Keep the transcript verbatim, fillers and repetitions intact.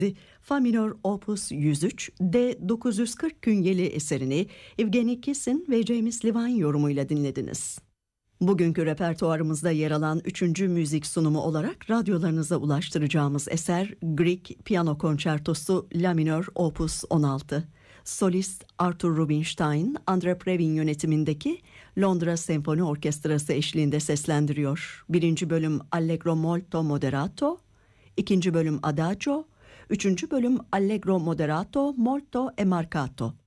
Fa minör Opus yüz üç D dokuz yüz kırk künyeli eserini Evgeny Kissin ve James Levine yorumuyla dinlediniz. Bugünkü repertuarımızda yer alan üçüncü müzik sunumu olarak radyolarınıza ulaştıracağımız eser Grieg Piyano Konçertosu La minör Opus on altı. Solist Arthur Rubinstein, Andre Previn yönetimindeki Londra Senfoni Orkestrası eşliğinde seslendiriyor. Birinci bölüm Allegro molto moderato, ikinci bölüm Adagio, üçüncü bölüm Allegro moderato molto e marcato.